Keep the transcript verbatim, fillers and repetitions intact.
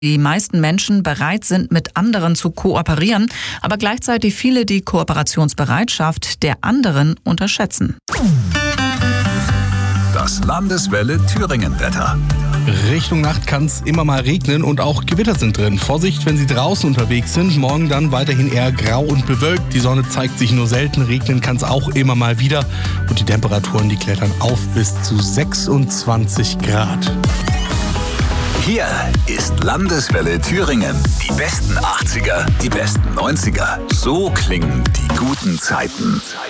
die meisten Menschen bereit sind, mit anderen zu kooperieren, aber gleichzeitig viele die Kooperationsbereitschaft der anderen unterschätzen. Das Landeswelle Thüringen-Wetter. Richtung Nacht kann es immer mal regnen und auch Gewitter sind drin. Vorsicht, wenn Sie draußen unterwegs sind. Morgen dann weiterhin eher grau und bewölkt. Die Sonne zeigt sich nur selten. Regnen kann es auch immer mal wieder. Und die Temperaturen, die klettern auf bis zu sechsundzwanzig Grad. Hier ist Landeswelle Thüringen. Die besten achtziger, die besten neunziger. So klingen die guten Zeiten.